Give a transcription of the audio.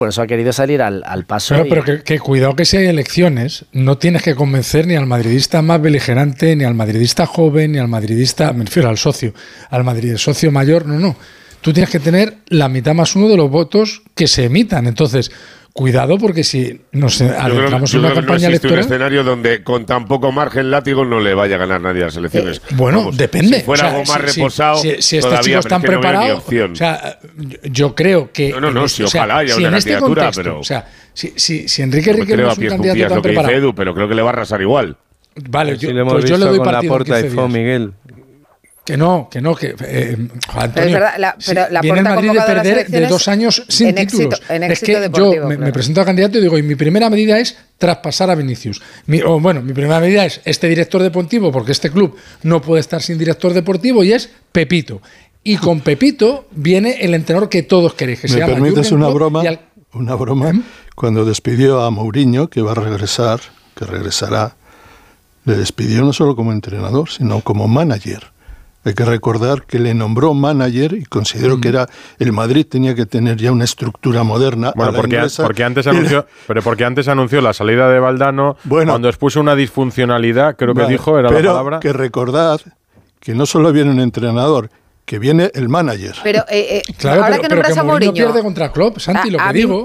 Por eso ha querido salir al paso. Pero que cuidado que si hay elecciones, no tienes que convencer ni al madridista más beligerante, ni al madridista joven, ni al madridista, me refiero al socio mayor, no. Tú tienes que tener la mitad más uno de los votos que se emitan. Entonces, cuidado, porque si nos adentramos en una campaña electoral... un escenario donde con tan poco margen látigo no le vaya a ganar nadie a las elecciones. Depende. Si fuera algo más reposado, si estos chicos están preparados... O sea, yo creo que... ojalá haya una candidatura, pero... O sea, si Enrique Riquelme es un candidato tan preparado... Edu, pero creo que le va a arrasar igual. Vale, yo le doy partido en 15 días. Miguel. Antonio, pero es verdad, viene el Madrid de perder de 2 años sin títulos. Es que yo me presento a candidato y digo, y mi primera medida es traspasar a Vinicius. Mi primera medida es este director deportivo, porque este club no puede estar sin director deportivo, y es Pepito. Y con Pepito viene el entrenador que todos queréis, que se llama Jürgen Klopp. ¿Me permites una broma? Cuando despidió a Mourinho, que va a regresar, que regresará, le despidió no solo como entrenador, sino como manager. Hay que recordar que le nombró manager y consideró que era el Madrid tenía que tener ya una estructura moderna. Bueno, porque antes anunció la salida de Valdano, cuando expuso una disfuncionalidad, creo que dijo, era la palabra. Que recordad que no solo viene un entrenador, que viene el manager. Pero claro, ahora que nombras a Mourinho... pierde contra Klopp, Santi, lo que digo...